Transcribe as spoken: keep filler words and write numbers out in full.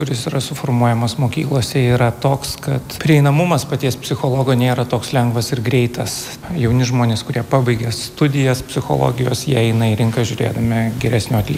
kuris yra suformuojamas mokyklose, yra toks, kad prieinamumas paties psichologo nėra toks lengvas ir greitas. Jauni žmonės, kurie pabaigė studijas psichologijos, jie eina į rinką žiūrėdami geresnio atlyginimo.